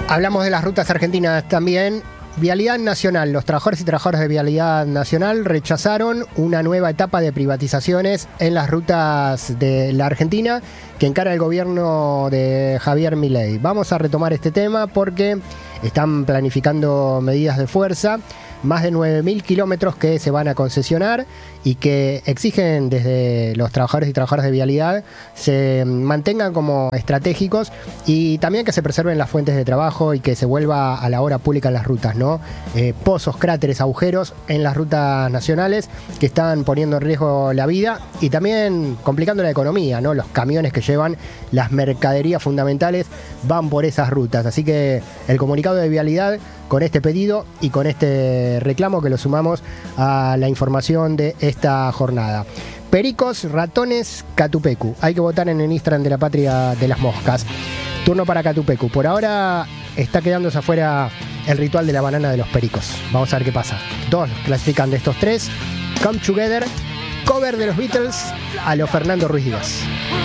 Hablamos de las rutas argentinas también. Vialidad Nacional. Los trabajadores y trabajadoras de Vialidad Nacional rechazaron una nueva etapa de privatizaciones en las rutas de la Argentina que encara el gobierno de Javier Milei. Vamos a retomar este tema porque están planificando medidas de fuerza. Más de 9.000 kilómetros que se van a concesionar y que exigen desde los trabajadores y trabajadoras de vialidad se mantengan como estratégicos y también que se preserven las fuentes de trabajo y que se vuelva a la obra pública en las rutas, ¿no? Pozos, cráteres, agujeros en las rutas nacionales que están poniendo en riesgo la vida y también complicando la economía, ¿no? Los camiones que llevan las mercaderías fundamentales van por esas rutas. Así que el comunicado de vialidad con este pedido y con este reclamo que lo sumamos a la información de esta jornada. Pericos, ratones, Catupecu. Hay que votar en el Instagram de la Patria de las Moscas. Turno para Catupecu. Por ahora está quedándose afuera el ritual de la banana de los pericos. Vamos a ver qué pasa. Dos clasifican de estos tres. Come Together, cover de los Beatles a lo Fernando Ruiz Díaz.